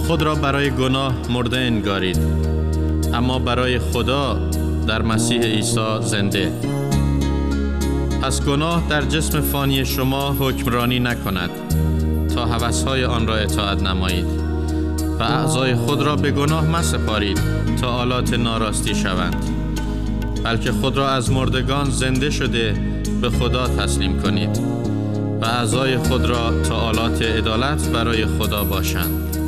خود را برای گناه مرده انگارید، اما برای خدا در مسیح عیسی زنده. پس گناه در جسم فانی شما حکمرانی نکند تا هوس‌های آن را اطاعت نمایید و اعضای خود را به گناه مسپارید تا آلات ناراستی شوند، بلکه خود را از مردگان زنده شده به خدا تسلیم کنید و اعضای خود را تا آلات عدالت برای خدا باشند.